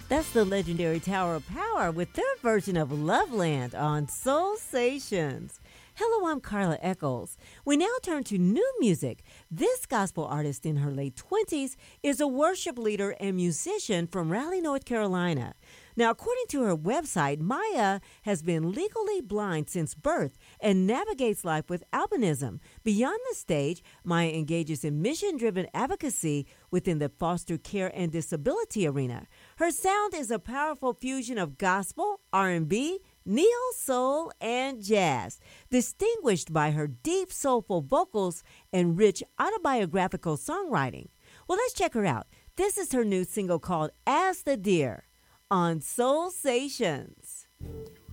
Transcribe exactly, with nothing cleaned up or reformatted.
That's the legendary Tower of Power with their version of Loveland on Soul Stations. Hello, I'm Carla Eccles. We now turn to new music. This gospel artist in her late twenties is a worship leader and musician from Raleigh, North Carolina. Now, according to her website, Maya has been legally blind since birth and navigates life with albinism. Beyond the stage, Maya engages in mission-driven advocacy within the foster care and disability arena. Her sound is a powerful fusion of gospel, R and B, neo soul, and jazz, distinguished by her deep, soulful vocals and rich autobiographical songwriting. Well, let's check her out. This is her new single called As the Deer on Soul Stations.